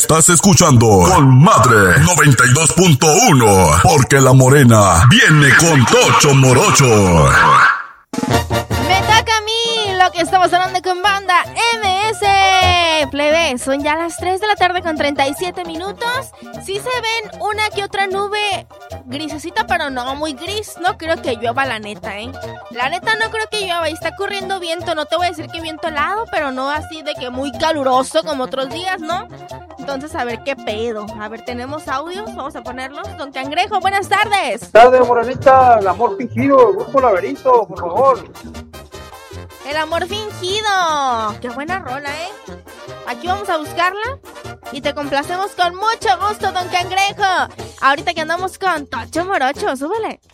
Estás escuchando Con Madre 92.1, porque la morena viene con Tocho Morocho. Me toca a mí lo que estamos hablando con Banda MS. Plebe, son ya las 3 de la tarde con 37 minutos. Sí se ven una que otra nube grisecita, pero no muy gris. No creo que llueva, la neta, La neta no creo que llueva. Y está corriendo viento. No te voy a decir que viento helado, pero no así de que muy caluroso como otros días, ¿no? Entonces, a ver qué pedo. A ver, tenemos audios. Vamos a ponerlos. Don Cangrejo, buenas tardes. Buenas tardes, morenita. El amor fingido, el grupo Laberinto, por favor. El amor fingido. Qué buena rola, Aquí vamos a buscarla y te complacemos con mucho gusto, Don Cangrejo. Ahorita que andamos con Tocho Morocho, súbele.